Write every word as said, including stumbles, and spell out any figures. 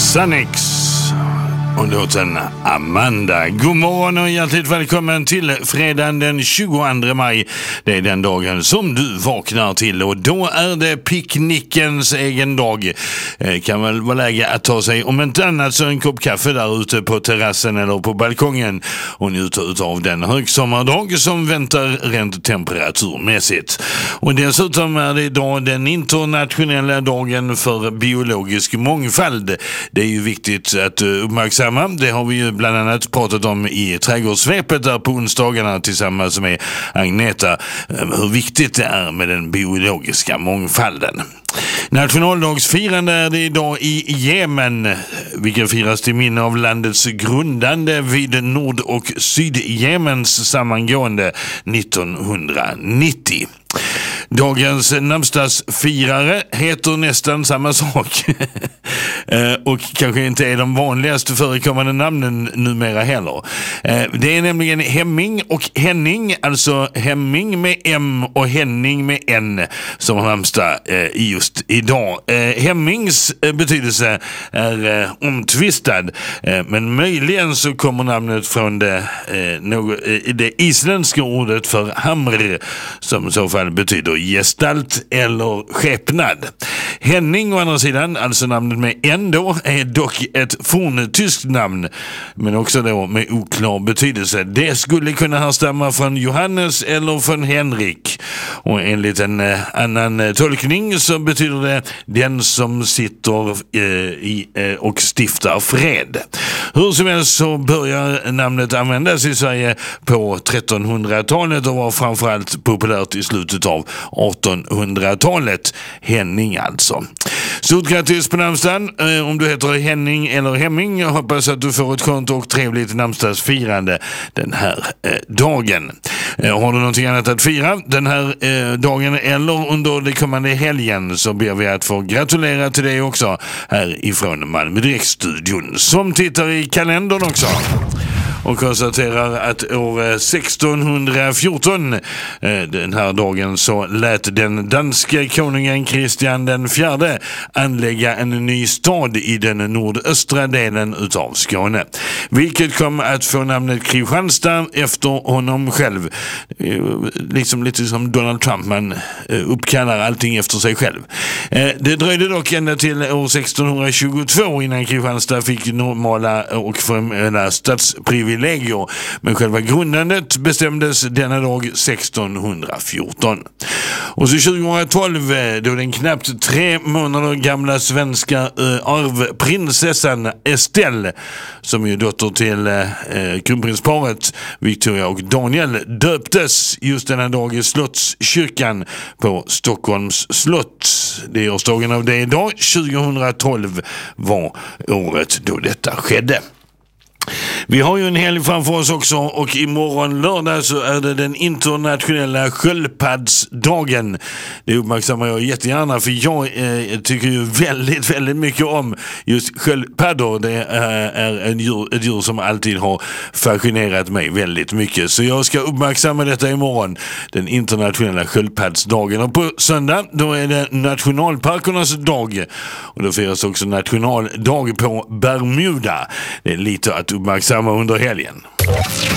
Sanix och låten Amanda. God morgon och hjärtligt välkommen till fredagen den tjugoandra maj. Det är den dagen som du vaknar till och då är det picknickens egen dag. Eh, kan väl vara läge att ta sig om inte annat så en kopp kaffe där ute på terrassen eller på balkongen och njuta av den högsommardag som väntar rent temperaturmässigt. Och dessutom är det idag den internationella dagen för biologisk mångfald. Det är ju viktigt att uppmärksamma. Det har vi ju bland annat pratat om i trädgårdssvepet där på onsdagarna tillsammans med Agneta, hur viktigt det är med den biologiska mångfalden. Nationaldagsfirande är det idag i Jemen, vilken firas till minne av landets grundande vid Nord- och Sydjemens sammangående nittonhundranittio. Dagens namnsdagsfirare heter nästan samma sak och kanske inte är de vanligaste förekommande namnen numera heller. Det är nämligen Hemming och Henning, alltså Hemming med M och Henning med N som har namnsdag just idag. Hemmings betydelse är omtvistad, men möjligen så kommer namnet från det, det isländska ordet för hamr som i så fall betyder gestalt eller skepnad. Henning å andra sidan, alltså namnet med N då, är dock ett forntyskt namn men också då med oklar betydelse. Det skulle kunna härstamma från Johannes eller från Henrik och enligt en eh, annan tolkning så betyder det den som sitter eh, i, eh, och stiftar fred. Hur som helst så börjar namnet användas i Sverige på trettonhundratalet och var framförallt populärt i slutet av artonhundratalet. Henning alltså. Stort grattis på namnsdagen eh, om du heter Henning eller Hemming. Jag hoppas att du får ett skönt och trevligt namnsdagsfirande den här eh, dagen. Eh, har du någonting annat att fira den här eh, dagen eller under det kommande helgen så ber vi att få gratulera till dig också här ifrån Malmö Direkt-studion som tittar i kalendern också. Och konstaterar att år sextonhundrafjorton, den här dagen, så lät den danska konungen Kristian den fjärde anlägga en ny stad i den nordöstra delen utav Skåne. Vilket kom att få namnet Kristianstad efter honom själv. Liksom lite som Donald Trump, man uppkallar allting efter sig själv. Det dröjde dock ända till år sextonhundratjugotvå innan Kristianstad fick normala och formella stadsprivilegier. Men själva grundandet bestämdes denna dag sextonhundrafjorton. Och så tjugohundratolv då den knappt tre månader gamla svenska äh, arvprinsessan Estelle, som är dotter till äh, kronprinsparet Victoria och Daniel, döptes just denna dag i Slottskyrkan på Stockholms slott. Det är årsdagen av det idag. tjugohundratolv var året då detta skedde. Vi har ju en helg framför oss också och imorgon lördag så är det den internationella sköldpaddsdagen. Det uppmärksammar jag jättegärna för jag eh, tycker ju väldigt, väldigt mycket om just sköldpaddor. Det är, är en djur, ett djur som alltid har fascinerat mig väldigt mycket. Så jag ska uppmärksamma detta imorgon, den internationella sköldpaddsdagen. Och på söndag då är det nationalparkernas dag och då firas också nationaldag på Bermuda. Det är lite att uppmärksamma under helgen.